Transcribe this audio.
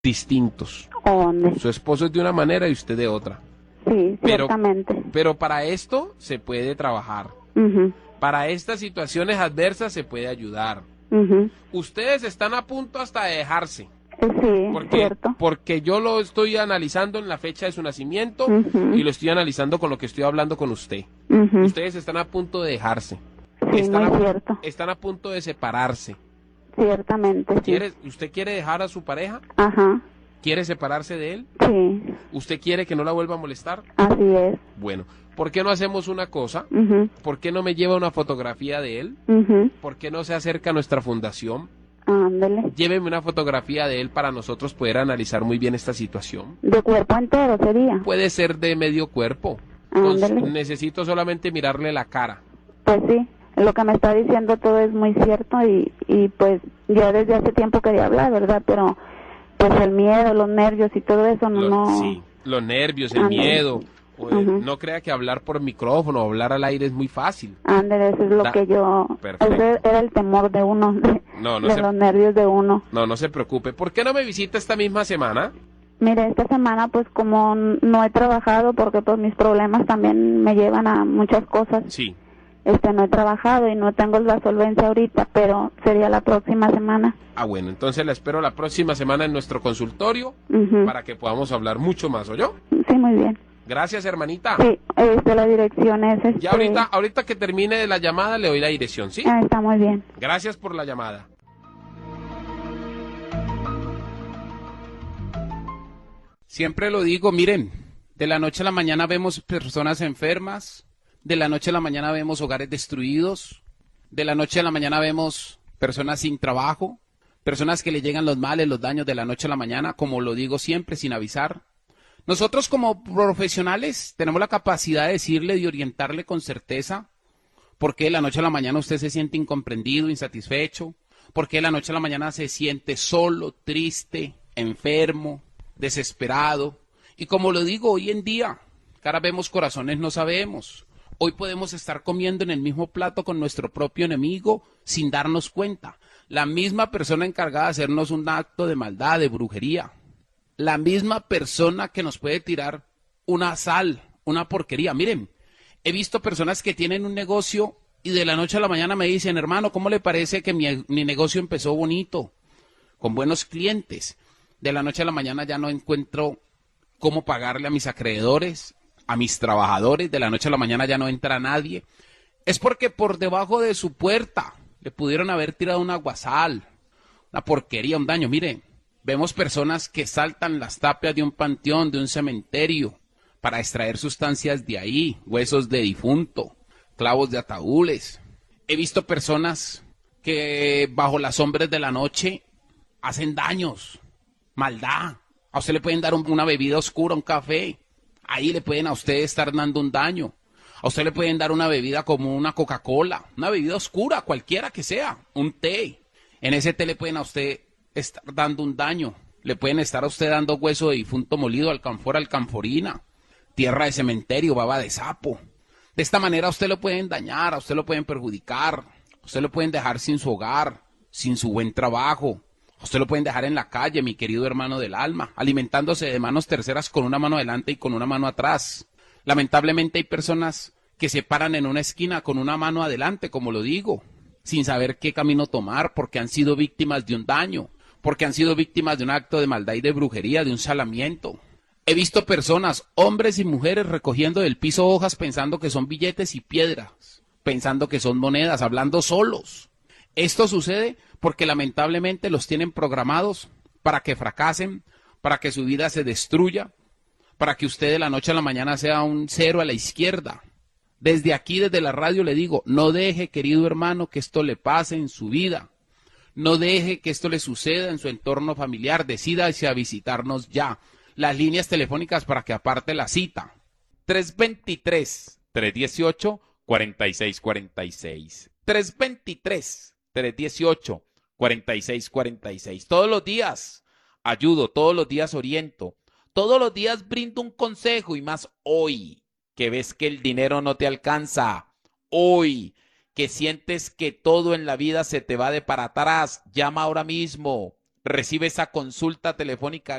distintos. ¿Dónde? Su esposo es de una manera y usted de otra. Sí, Pero, ciertamente. pero para esto se puede trabajar. Mhm, Para estas situaciones adversas se puede ayudar. mhm. Ustedes están a punto hasta de dejarse. Sí, Porque, cierto. porque yo lo estoy analizando en la fecha de su nacimiento Ujú. y lo estoy analizando con lo que estoy hablando con usted. Mhm. Ustedes están a punto de dejarse. Sí, Están muy a, cierto. están a punto de separarse. Ciertamente, sí. ¿Usted quiere dejar a su pareja? Ajá, ¿Quiere separarse de él? sí, ¿Usted quiere que no la vuelva a molestar? así es. Bueno, ¿por qué no hacemos una cosa? Mhm, ¿Por qué no me lleva una fotografía de él? mhm. ¿Por qué no se acerca a nuestra fundación? Ándele. Lléveme una fotografía de él para nosotros poder analizar muy bien esta situación. De cuerpo entero sería. Puede ser de medio cuerpo. Ándele. Necesito solamente mirarle la cara. Pues sí, lo que me está diciendo todo es muy cierto y pues yo desde hace tiempo quería hablar, ¿verdad? Pero pues el miedo, los nervios y todo eso Sí, los nervios, el Ándele. miedo. Ujú. No crea que hablar por micrófono o hablar al aire es muy fácil. Ándele, eso es lo que yo... Perfecto. Ese era el temor de uno, No de los nervios de uno. No se preocupe. ¿Por qué no me visita esta misma semana? Mire, esta semana pues como no he trabajado porque pues mis problemas también me llevan a muchas cosas. Sí. No he trabajado y no tengo la solvencia ahorita, pero sería la próxima semana. Ah, bueno, entonces la espero la próxima semana en nuestro consultorio Ujú. para que podamos hablar mucho más, ¿oyó? Sí, muy bien. Gracias, hermanita. Sí, la dirección es Ya ahorita que termine la llamada le doy la dirección, ¿sí? Está muy bien. Gracias por la llamada. Siempre lo digo, miren, de la noche a la mañana vemos personas enfermas, de la noche a la mañana vemos hogares destruidos, de la noche a la mañana vemos personas sin trabajo, personas que le llegan los males, los daños de la noche a la mañana, como lo digo siempre, sin avisar. Nosotros como profesionales tenemos la capacidad de decirle y orientarle con certeza por qué de la noche a la mañana usted se siente incomprendido, insatisfecho, por qué de la noche a la mañana se siente solo, triste, enfermo, desesperado. Y como lo digo, hoy en día, cara vemos, corazones no sabemos. Hoy podemos estar comiendo en el mismo plato con nuestro propio enemigo sin darnos cuenta. La misma persona encargada de hacernos un acto de maldad, de brujería. La misma persona que nos puede tirar una sal, una porquería. Miren, he visto personas que tienen un negocio y de la noche a la mañana me dicen, hermano, ¿cómo le parece que mi negocio empezó bonito, con buenos clientes? De la noche a la mañana ya no encuentro cómo pagarle a mis acreedores, a mis trabajadores, de la noche a la mañana ya no entra nadie. Es porque por debajo de su puerta le pudieron haber tirado un aguasal, una porquería, un daño. Mire, vemos personas que saltan las tapias de un panteón, de un cementerio, para extraer sustancias de ahí, huesos de difunto, clavos de ataúdes. He visto personas que bajo las sombras de la noche hacen daños, maldad. A usted le pueden dar una bebida oscura, un café. Ahí le pueden a usted estar dando un daño. A usted le pueden dar una bebida como una Coca-Cola, una bebida oscura, cualquiera que sea, un té. En ese té le pueden a usted estar dando un daño. Le pueden estar a usted dando hueso de difunto molido, alcanfora, alcanforina, tierra de cementerio, baba de sapo. De esta manera a usted lo pueden dañar, a usted lo pueden perjudicar, a usted lo pueden dejar sin su hogar, sin su buen trabajo. A usted lo pueden dejar en la calle, mi querido hermano del alma, alimentándose de manos terceras con una mano adelante y con una mano atrás. Lamentablemente hay personas que se paran en una esquina con una mano adelante, como lo digo, sin saber qué camino tomar, porque han sido víctimas de un daño, porque han sido víctimas de un acto de maldad y de brujería, de un salamiento. He visto personas, hombres y mujeres, recogiendo del piso hojas pensando que son billetes y piedras, pensando que son monedas, hablando solos. Esto sucede porque lamentablemente los tienen programados para que fracasen, para que su vida se destruya, para que usted de la noche a la mañana sea un cero a la izquierda. Desde aquí, desde la radio, le digo, no deje, querido hermano, que esto le pase en su vida. No deje que esto le suceda en su entorno familiar. Decídase a visitarnos ya. Las líneas telefónicas para que aparte la cita. 323-318-4646. 323-318-4646. Todos los días ayudo, todos los días oriento, todos los días brindo un consejo y más hoy, que ves que el dinero no te alcanza. Hoy, que sientes que todo en la vida se te va de para atrás, llama ahora mismo. recibe esa consulta telefónica